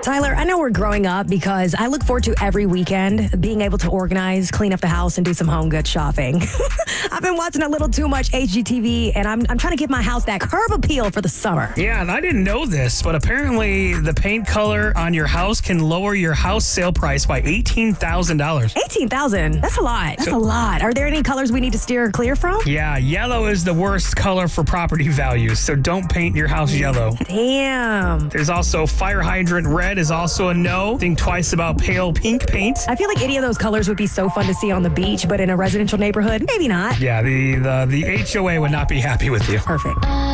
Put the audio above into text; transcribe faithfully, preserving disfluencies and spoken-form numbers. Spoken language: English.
Tyler, I know we're growing up because I look forward to every weekend being able to organize, clean up the house, and do some home good shopping. I've been watching a little too much H G T V, and I'm, I'm trying to give my house that curb appeal for the summer. Yeah, and I didn't know this, but apparently the paint color on your house can lower your house sale price by eighteen thousand dollars. eighteen thousand dollars? That's a lot. That's So- a lot. Are there any colors we need to steer clear from? Yeah, yellow is the worst color for property values, so don't paint your house yellow. Damn. There's also fire hydrant red is also a no. Think twice about pale pink paint. I feel like any of those colors would be so fun to see on the beach, but in a residential neighborhood, maybe not. Yeah, the, the, the H O A would not be happy with you. Perfect.